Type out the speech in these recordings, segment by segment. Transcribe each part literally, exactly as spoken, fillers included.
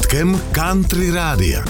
kukátkem Country Rádia.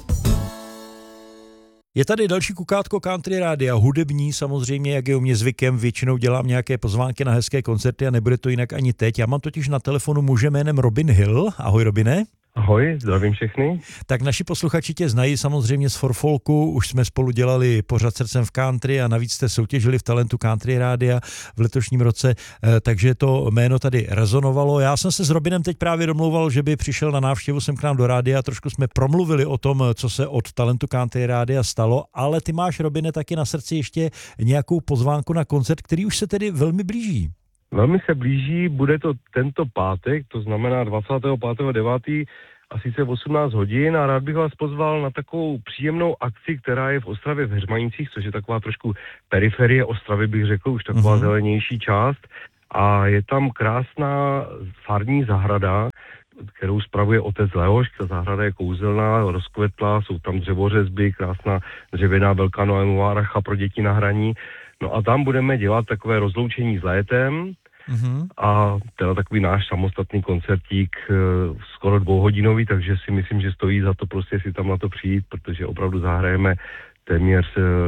Je tady další kukátko Country Rádia, hudební samozřejmě, jak je u mě zvykem, většinou dělám nějaké pozvánky na hezké koncerty a nebude to jinak ani teď. Já mám totiž na telefonu muže jménem Robin Hill. Ahoj, Robine. Ahoj, zdravím všechny. Tak naši posluchači tě znají samozřejmě z Forfolku, už jsme spolu dělali pořad Srdcem v country a navíc jste soutěžili v Talentu Country Rádia v letošním roce, takže to jméno tady rezonovalo. Já jsem se s Robinem teď právě domlouval, že by přišel na návštěvu sem k nám do rádia a trošku jsme promluvili o tom, co se od Talentu Country Rádia stalo, ale ty máš, Robine, taky na srdci ještě nějakou pozvánku na koncert, který už se tedy velmi blíží. Velmi se blíží, bude to tento pátek, to znamená dvacátého pátého devátého a sice v osmnáct hodin a rád bych vás pozval na takovou příjemnou akci, která je v Ostravě v Heřmanicích, což je taková trošku periferie Ostravy, bych řekl, už taková mm-hmm. zelenější část a je tam krásná farní zahrada, kterou spravuje otec Leoš. Ta zahrada je kouzelná, rozkvetlá, jsou tam dřevořezby, krásná dřevěná velká noémová archa pro děti na hraní. No a tam budeme dělat takové rozloučení s létem mm-hmm. a teda takový náš samostatný koncertík, skoro dvouhodinový, takže si myslím, že stojí za to prostě si tam na to přijít, protože opravdu zahrajeme téměř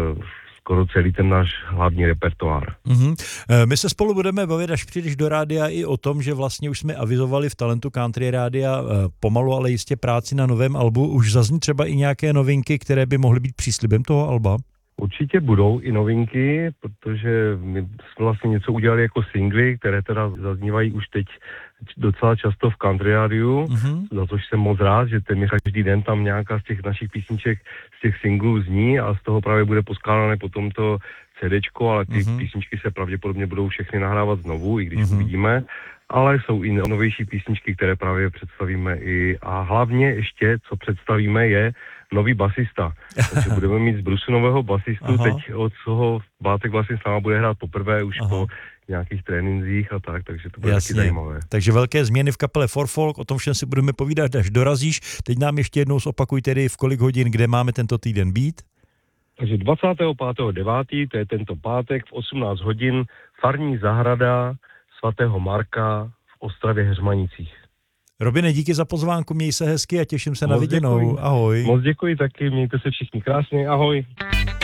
skoro celý ten náš hlavní repertoár. Mm-hmm. My se spolu budeme bavit, až přijdeš do rádia, i o tom, že vlastně už jsme avizovali v Talentu Country Rádia pomalu, ale jistě práci na novém albu. Už zazní třeba i nějaké novinky, které by mohly být příslibem toho alba? Určitě budou i novinky, protože my jsme vlastně něco udělali jako singly, které teda zaznívají už teď docela často v country rádiu, mm-hmm. za což jsem moc rád, že téměř každý den tam nějaká z těch našich písniček, z těch singlů zní a z toho právě bude poskládané potom to CDčko, ale ty mm-hmm. písničky se pravděpodobně budou všechny nahrávat znovu, i když mm-hmm. uvidíme. Ale jsou i novější písničky, které právě představíme i a hlavně ještě, co představíme, je nový basista. Takže budeme mít z Brusu nového basistu, aha. teď od toho pátek vlastně s náma bude hrát poprvé už aha. po nějakých trénincích a tak, takže to bude Jasně. taky zajímavé. Takže velké změny v kapele Forfolk, o tom všem si budeme povídat, až dorazíš. Teď nám ještě jednou zopakuj tedy, v kolik hodin, kde máme tento týden být. Takže dvacátého pátého devátého to je tento pátek v osmnáct hodin, farní zahrada svatého Marka v Ostravě Heřmanicích. Robine, díky za pozvánku, měj se hezky a těším se Moc na viděnou. Děkuji. Ahoj. Moc děkuji taky, mějte se všichni krásně, ahoj.